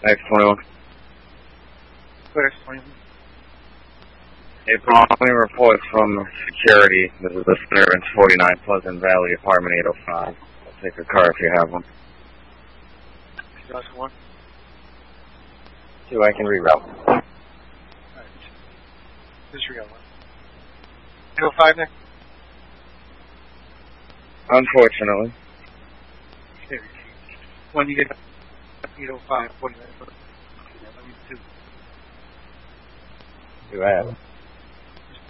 X21. Clear X21. A following reports from security. This is disturbance 49 Pleasant Valley, apartment 805. I'll take a car if you have one. Just one. 2, I can reroute. Alright. Disregard one. 805 next? Unfortunately. Okay. When you get 805, 49. Let me do. You have.